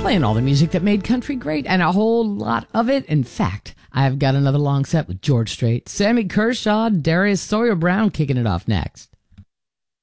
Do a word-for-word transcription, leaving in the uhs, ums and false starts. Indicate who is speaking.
Speaker 1: Playing all the music that made country great, and a whole lot of it. In fact, I've got another long set with George Strait, Sammy Kershaw, Darius Sawyer Brown kicking it off next.